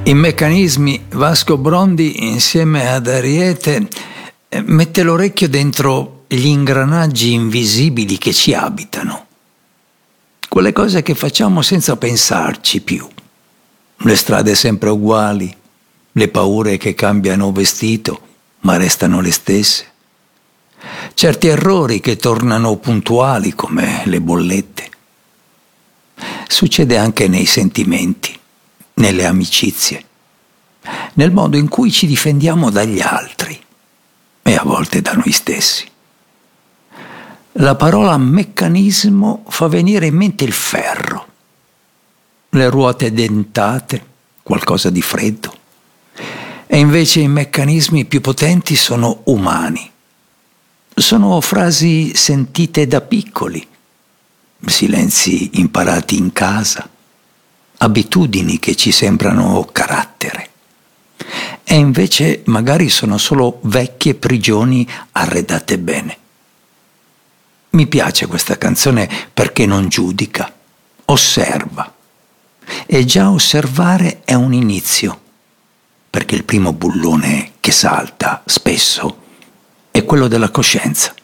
In Meccanismi, Vasco Brondi, insieme ad Ariete, mette l'orecchio dentro gli ingranaggi invisibili che ci abitano. Quelle cose che facciamo senza pensarci più. Le strade sempre uguali, le paure che cambiano vestito, ma restano le stesse. Certi errori che tornano puntuali come le bollette. Succede anche nei sentimenti, nelle amicizie, nel modo in cui ci difendiamo dagli altri e a volte da noi stessi. La parola meccanismo fa venire in mente il ferro, le ruote dentate, qualcosa di freddo. E invece i meccanismi più potenti sono umani. Sono frasi sentite da piccoli, silenzi imparati in casa, abitudini che ci sembrano carattere. E invece magari sono solo vecchie prigioni arredate bene. Mi piace questa canzone perché non giudica, osserva. E già osservare è un inizio, perché il primo bullone che salta spesso è quello della coscienza.